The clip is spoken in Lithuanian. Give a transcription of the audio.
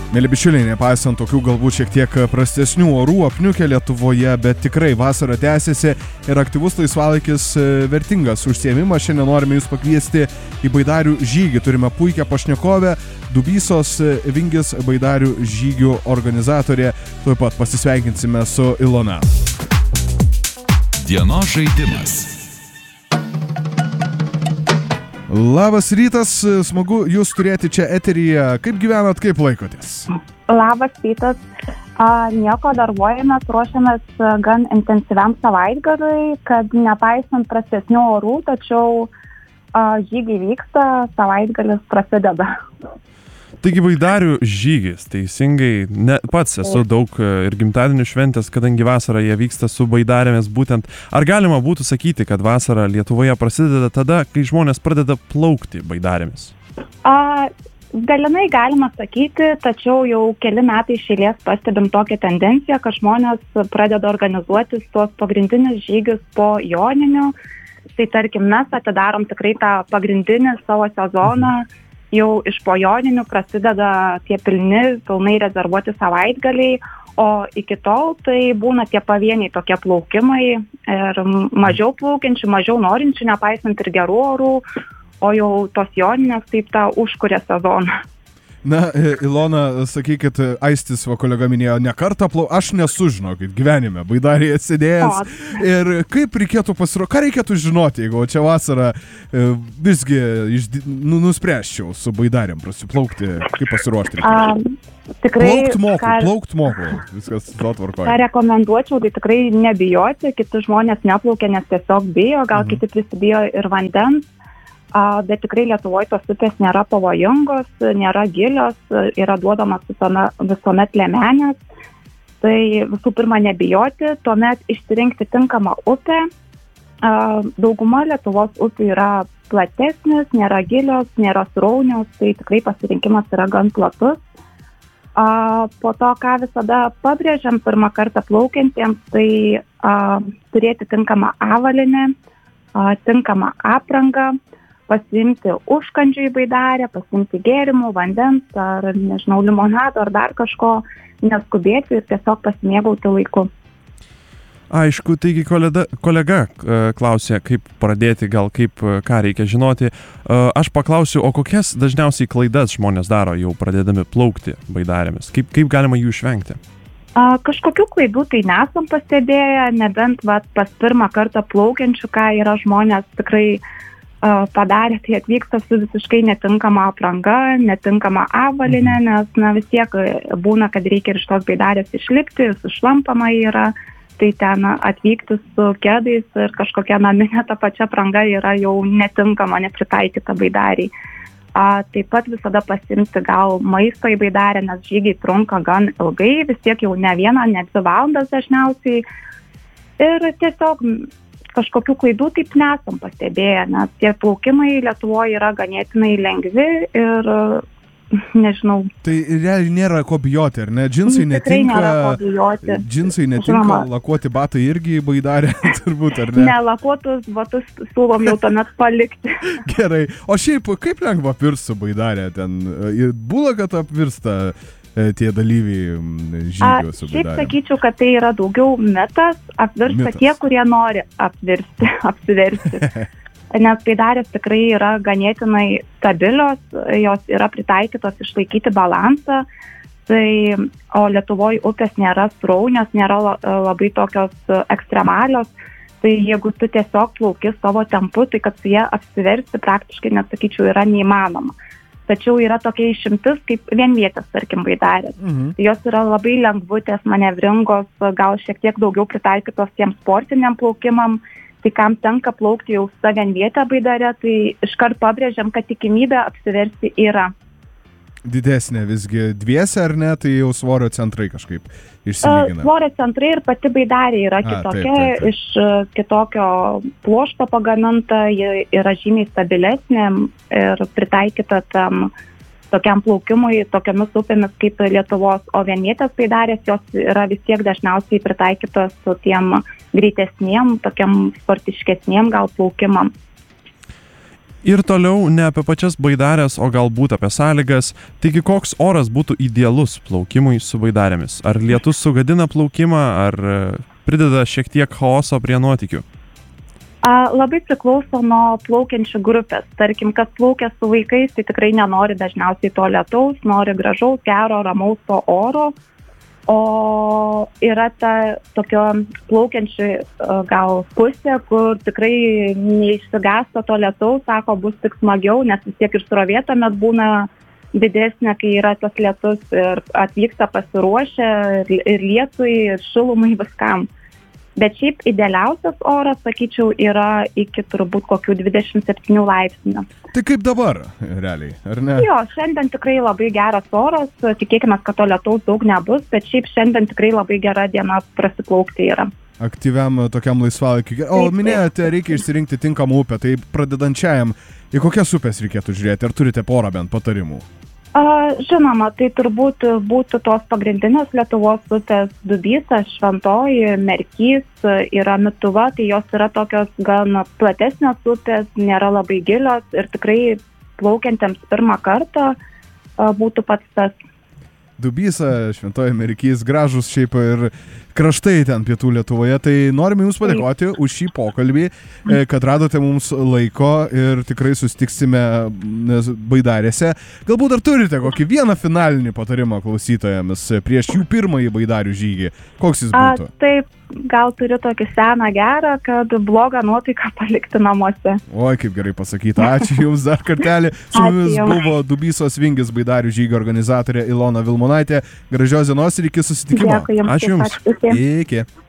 Mėly bičiuliai, nepaisant tokių galbūt šiek tiek prastesnių orų apniukę Lietuvoje, bet tikrai vasara tęsiasi ir aktyvus laisvalaikis vertingas užsiėmimas. Šiandien norime jūs pakviesti į baidarių žygį. Turime puikią pašnekovę, Dubysos Vingis baidarių žygių organizatorė. Tuoj pat pasisveikinsime su Ilona. Dienos žaidimas. Labas rytas, smagu jūs turėti čia eteryje. Kaip gyvenat, kaip laikotės? Labas rytas. Nieko darbuojamės, ruošiamės gan intensyviam savaitgaliui, kad nepaisant prastesnių orų, tačiau žygiai vyksta, savaitgalis prasideda. Taigi baidarių žygis, teisingai, pats esu daug ir gimtadienių šventės, kadangi vasarą jie vyksta su baidarėmis būtent. Ar galima būtų sakyti, kad vasara Lietuvoje prasideda tada, kai žmonės pradeda plaukti baidarėmis? Dalinai galima sakyti, tačiau jau keli metai iš eilės pastebim tokią tendenciją, kad žmonės pradeda organizuotis tuos pagrindinius žygius po joninių. Tai tarkim, mes atidarom tikrai tą pagrindinį savo sezoną. Jau iš po joninių prasideda tie pilnai rezervuoti savaitgaliai, o iki tol tai būna tie pavieniai tokie plaukimai ir mažiau plaukiančių, mažiau norinčių, nepaisant ir gerų orų, o jau tos joninės taip tą užkuria sezoną. Na, Ilona, sakykit, Aistis, kolega minėjo, ne kartą aš nesu, žinokit, gyvenime, baidarėje sėdėjęs. Ir kaip reikėtų ką reikėtų žinoti, jeigu čia vasarą visgi nuspręsčiau su baidarėm prasiplaukti, kaip pasiruošti? Tikrai, plaukt moku, viskas to tvarkoja. Ką rekomenduočiau, tai tikrai nebijoti, kiti žmonės neplaukia, nes tiesiog bijo, gal kiti prisibijo ir vandens. Bet tikrai Lietuvoje tos upės nėra pavojingos, nėra gilios, yra duodamas visuomet liemenės. Tai visų pirma nebijoti, tuomet išsirinkti tinkamą upę. Dauguma Lietuvos upių yra platesnis, nėra gilios, nėra sraunios, tai tikrai pasirinkimas yra gan platus. Po to, ką visada pabrėžiam pirmą kartą plaukiantiems, tai turėti tinkamą avalynę, tinkamą aprangą, pasiimti užkandžių į baidarę, pasiimti gėrimų, vandens ar, nežinau, limonado ar dar kažko, neskubėti ir tiesiog pasimėgauti laiku. Aišku, taigi kolega klausė, kaip pradėti, gal ką reikia žinoti. Aš paklausiu, o kokias dažniausiai klaidas žmonės daro jau pradėdami plaukti baidarėmis? Kaip galima jų išvengti? Kažkokių klaidų tai nesam pastebėję, nebent pas pirmą kartą plaukiančių, ką yra žmonės tikrai padarė, tai atvyksta su visiškai netinkama apranga, netinkama avalynė, nes vis tiek būna, kad reikia ir iš tos baidarės išlipti, sušlampama yra, tai ten atvykti su kedais ir kažkokia naminė ta pačia apranga yra jau netinkama, nepritaikyta baidariai. Taip pat visada pasiimti gal maisto į baidarę, nes žygiai trunka gan ilgai, vis tiek jau ne 2 valandas dažniausiai. Ir tiesiog kažkokių klaidų taip nesam pastebėję, nes tie plaukimai Lietuvoje yra ganėtinai lengvi ir nežinau. Tai realiai nėra ko bijoti, ar ne? Džinsai netinka, lakuoti batai irgi į baidarę, turbūt, ar ne? Nelakuotus batus siūlom jau tuomet palikti. Gerai, o šiaip kaip lengva apvirst su baidarė ten? Būna, kad apvirsta tie dalyviai žygio su baidarėm? Šiaip sakyčiau, kad tai yra daugiau mitas, apvirsta tie, kurie nori apsiversti. Nes baidarės tikrai yra ganėtinai stabilios, jos yra pritaikytos išlaikyti balansą, o Lietuvoje upės nėra sraunios, nėra labai tokios ekstremalios, tai jeigu tu tiesiog plauki savo tempu, tai kad su jie apsiversti praktiškai, nesakyčiau, yra neįmanoma. Tačiau yra tokia išimtis kaip vienvietės, tarkim, baidarės. Jos yra labai lengvutės, manevringos, gal šiek tiek daugiau pritaikytos tiem sportiniam plaukimam. Tai kam tenka plaukti jau su vienvietę baidarę, tai iškart pabrėžiam, kad tikimybė apsiversti yra. Didesnė visgi dviese, ar ne, tai jau svorio centrai kažkaip išsilygina? Svorio centrai ir pati baidarė yra kitokia, taip. Iš kitokio pluošto pagaminta, ji yra žymiai stabilesnė ir pritaikyta tokiam plaukimui, tokiamis upėmis kaip Lietuvos, o vienvietės baidarės jos yra vis tiek dažniausiai pritaikytos su tiem greitesniem, tokiam sportiškesniem gal plaukimam. Ir toliau ne apie pačias baidarės, o galbūt apie sąlygas. Taigi koks oras būtų idealus plaukimui su baidarėmis? Ar lietus sugadina plaukimą, ar prideda šiek tiek chaoso prie nuotykių? Labai priklauso nuo plaukiančių grupės. Tarkim, kas plaukia su vaikais, tai tikrai nenori dažniausiai to lietaus, nori gražaus, gero, ramaus to oro. O yra ta tokio plaukiančių gal pusė, kur tikrai neišsigąsta to lietaus, sako, bus tik smagiau, nes vis tiek ir srovė tuomet būna didesnė, kai yra tas lietus ir atvyksta pasiruošę ir lietui, ir šilumai viskam. Bet šiaip idealiausias oras, sakyčiau, yra iki turbūt kokių 27 laipsnių. Tai kaip dabar, realiai, ar ne? Jo, šiandien tikrai labai geras oras, tikėkime, kad to lietaus daug nebus, bet šiaip šiandien tikrai labai gera diena prasiplaukti yra. Aktyviam tokiam laisvalaikiu. O minėjote, reikia išsirinkti tinkamą upę, tai pradedančiajam, į kokias upės reikėtų žiūrėti, ar turite porą bent patarimų? Žinoma, tai turbūt būtų tos pagrindinės Lietuvos upės Dubysa, Šventoji, Merkys, yra Mituva, tai jos yra tokios gan platesnės upės, nėra labai gilios ir tikrai plaukiantiems pirmą kartą būtų pats tas. Dubysa, Šventoji, Merkys, gražus šiaip ir kraštai ten pietų Lietuvoje, tai norime Jums padėkoti už šį pokalbį, kad radote mums laiko ir tikrai susitiksime baidarėse. Galbūt dar turite kokį vieną finalinį patarimą klausytojams prieš jų pirmąjį baidarių žygį. Koks jis būtų? Taip, gal turiu tokį seną gerą, kad blogą nuotaiką palikti namuose. Oi, kaip gerai pasakyta. Ačiū Jums dar kartelį. Su mumis buvo Dubysos Vingis baidarių žygio organizatorė Ilona Vilmonaitė. Gražios dienos ir iki susitikimo. Dėkui Jums. Ačiū Jums. Iki.